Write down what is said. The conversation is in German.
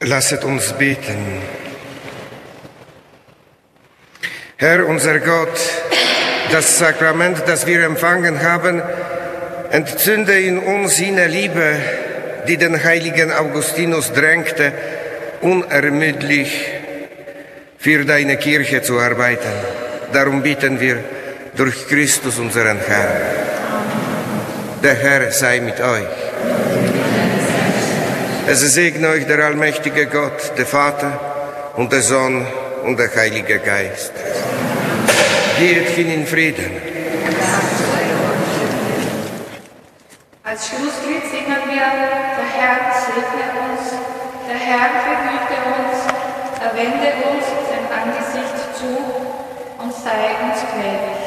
Lasset uns beten. Herr unser Gott, das Sakrament, das wir empfangen haben, entzünde in uns jene Liebe, die den heiligen Augustinus drängte, unermüdlich für deine Kirche zu arbeiten. Darum bitten wir durch Christus unseren Herrn. Der Herr sei mit euch. Es segne euch der allmächtige Gott, der Vater und der Sohn und der Heilige Geist. Geht hin in Frieden. Als Schlusslied singen wir: Der Herr segne uns, der Herr behüte uns, er wende uns sein Angesicht zu und sei uns gnädig.